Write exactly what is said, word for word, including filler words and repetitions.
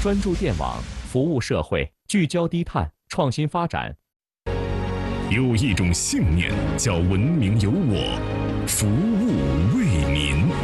专注电网，服务社会，聚焦低碳，创新发展。 有一种信念叫文明有我，服务为民。